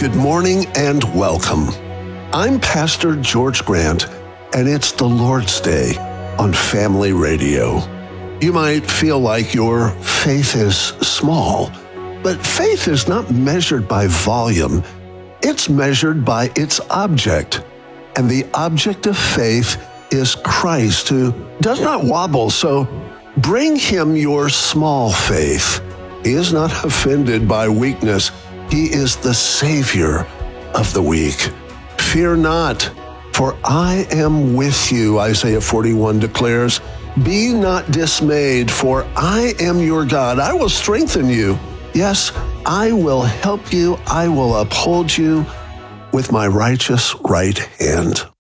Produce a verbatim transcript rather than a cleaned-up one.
Good morning and welcome. I'm Pastor George Grant, and it's the Lord's Day on Family Radio. You might feel like your faith is small, but faith is not measured by volume. It's measured by its object. And the object of faith is Christ, who does not wobble. So bring him your small faith. He is not offended by weakness. He is the Savior of the weak. Fear not, for I am with you, Isaiah forty-one declares. Be not dismayed, for I am your God. I will strengthen you. Yes, I will help you. I will uphold you with my righteous right hand.